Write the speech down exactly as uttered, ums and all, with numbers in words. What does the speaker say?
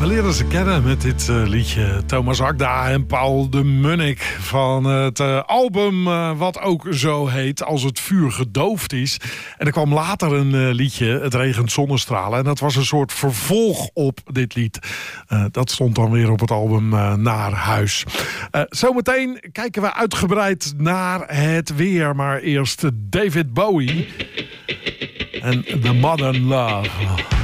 We leren ze kennen met dit uh, liedje. Thomas Akda en Paul de Munnik van het uh, album uh, wat ook zo heet Als het vuur gedoofd is. En er kwam later een uh, liedje, Het regent zonnestralen. En dat was een soort vervolg op dit lied. Uh, dat stond dan weer op het album uh, Naar Huis. Uh, zometeen kijken we uitgebreid naar het weer. Maar eerst David Bowie en The Modern Love.